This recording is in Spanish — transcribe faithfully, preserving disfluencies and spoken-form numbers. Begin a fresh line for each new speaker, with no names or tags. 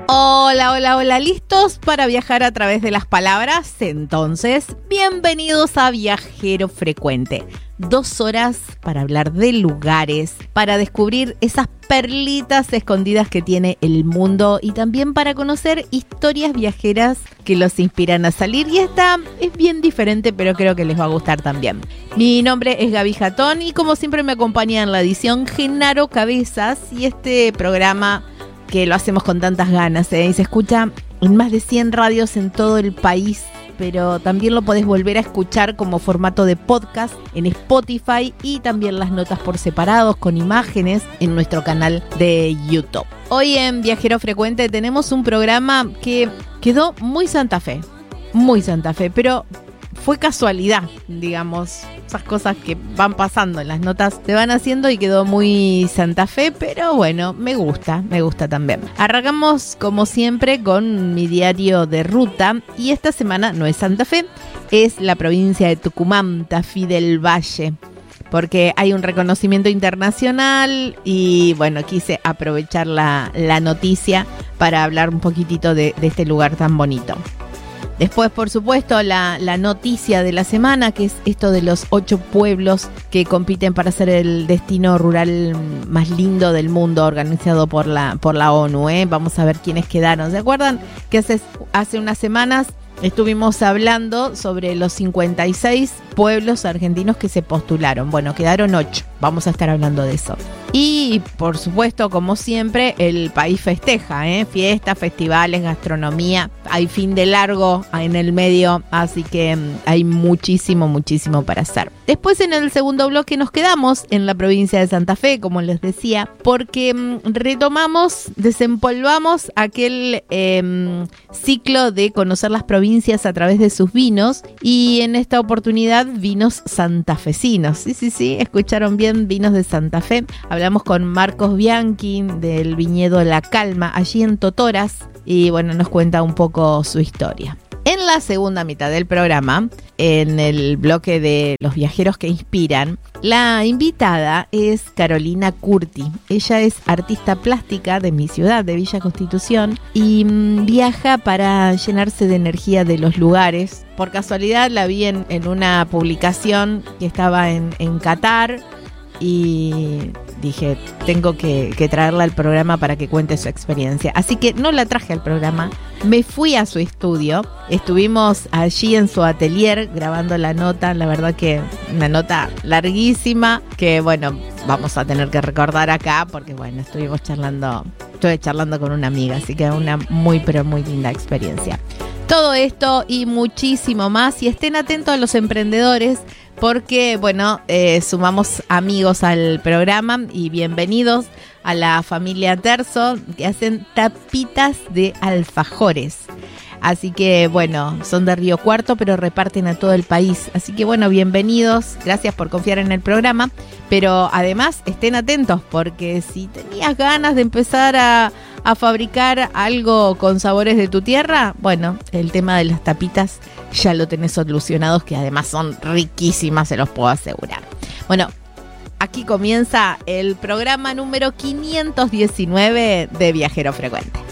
Hola, hola, hola, ¿listos para viajar a través de las palabras? Entonces, bienvenidos a Viajero Frecuente. Dos horas para hablar de lugares, para descubrir esas perlitas escondidas que tiene el mundo y también para conocer historias viajeras que los inspiran a salir. Y esta es bien diferente, pero creo que les va a gustar también. Mi nombre es Gaby Jatón y como siempre me acompaña en la edición Genaro Cabezas y este programa que lo hacemos con tantas ganas, ¿eh? Y se escucha en más de cien radios en todo el país, pero también lo podés volver a escuchar como formato de podcast en Spotify y también las notas por separados con imágenes en nuestro canal de YouTube. Hoy en Viajero Frecuente tenemos un programa que quedó muy Santa Fe, muy Santa Fe, pero fue casualidad, digamos, esas cosas que van pasando en las notas se van haciendo y quedó muy Santa Fe, pero bueno, me gusta, me gusta también. Arrancamos como siempre con mi diario de ruta y esta semana no es Santa Fe, es la provincia de Tucumán, Tafí del Valle, porque hay un reconocimiento internacional y bueno, quise aprovechar la, la noticia para hablar un poquitito de, de este lugar tan bonito. Después, por supuesto, la, la noticia de la semana, que es esto de los ocho pueblos que compiten para ser el destino rural más lindo del mundo, organizado por la, por la ONU, ¿eh? Vamos a ver quiénes quedaron. ¿Se acuerdan que hace, hace unas semanas estuvimos hablando sobre los cincuenta y seis pueblos argentinos que se postularon? Bueno, quedaron ocho. Vamos a estar hablando de eso. Y, por supuesto, como siempre, el país festeja, ¿eh? Fiestas, festivales, gastronomía. Hay fin de largo en el medio, así que hay muchísimo, muchísimo para hacer. Después, en el segundo bloque, nos quedamos en la provincia de Santa Fe, como les decía, porque mmm, retomamos, desempolvamos aquel eh, ciclo de conocer las provincias a través de sus vinos. Y en esta oportunidad, vinos santafesinos. Sí, sí, sí, escucharon bien, vinos de Santa Fe. Hablamos con Marcos Bianchi del viñedo La Calma, allí en Totoras, y bueno, nos cuenta un poco su historia. En la segunda mitad del programa, en el bloque de los viajeros que inspiran, la invitada es Carolina Curti. Ella es artista plástica de mi ciudad, de Villa Constitución, y mmm, viaja para llenarse de energía de los lugares. Por casualidad la vi en, en una publicación que estaba en, en Qatar, y dije, tengo que, que traerla al programa para que cuente su experiencia. Así que no la traje al programa, me fui a su estudio, estuvimos allí en su atelier grabando la nota, la verdad que una nota larguísima, que bueno, vamos a tener que recordar acá, porque bueno, estuvimos charlando, estuve charlando con una amiga, así que una muy pero muy linda experiencia. Todo esto y muchísimo más, y estén atentos a los emprendedores, porque, bueno, eh, sumamos amigos al programa y bienvenidos a la familia Terzo, que hacen tapitas de alfajores. Así que, bueno, son de Río Cuarto, pero reparten a todo el país. Así que, bueno, bienvenidos. Gracias por confiar en el programa. Pero además, estén atentos, porque si tenías ganas de empezar a, a fabricar algo con sabores de tu tierra, bueno, el tema de las tapitas ya lo tenés solucionados, que además son riquísimas, se los puedo asegurar. Bueno, aquí comienza el programa número quinientos diecinueve de Viajero Frecuente.